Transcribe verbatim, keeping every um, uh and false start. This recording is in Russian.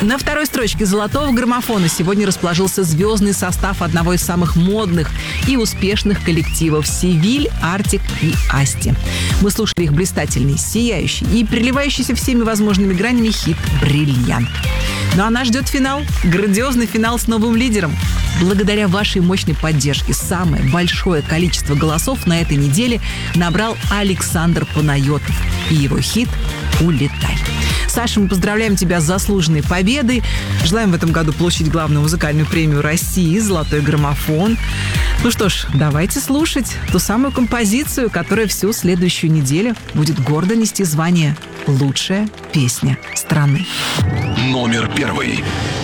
На второй строчке золотого граммофона сегодня расположился звездный состав одного из самых модных и успешных коллективов «Севиль», «Артик» и «Асти». Мы слушали их блистательный, сияющий и переливающийся всеми возможными гранями хит «Бриллиант». Ну а нас ждет финал. Грандиозный финал с новым лидером. Благодаря вашей мощной поддержке самое большое количество голосов на этой неделе набрал Александр Панайотов и его хит «Улетай». Саша, мы поздравляем тебя с заслуженной победой. Желаем в этом году получить главную музыкальную премию России «Золотой граммофон». Ну что ж, давайте слушать ту самую композицию, которая всю следующую неделю будет гордо нести звание «Лучшая песня страны». Номер первый.